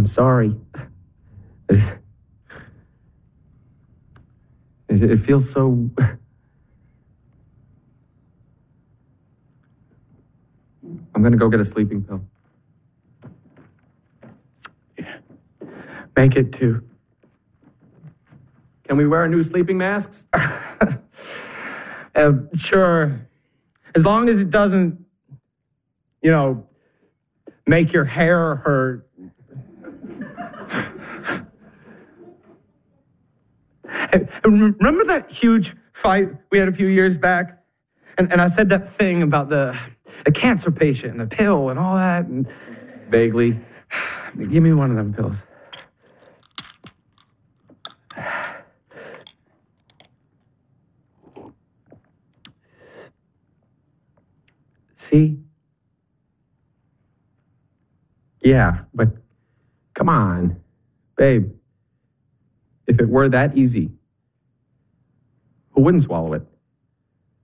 I'm sorry. It feels so... I'm going to go get a sleeping pill. Yeah. Make it 2. Can we wear new sleeping masks? Sure. As long as it doesn't, make your hair hurt. Remember that huge fight we had a few years back? And I said that thing about the cancer patient and the pill and all that. And Vaguely. give me one of them pills. See? Yeah, but come on. Babe, if it were that easy, who wouldn't swallow it?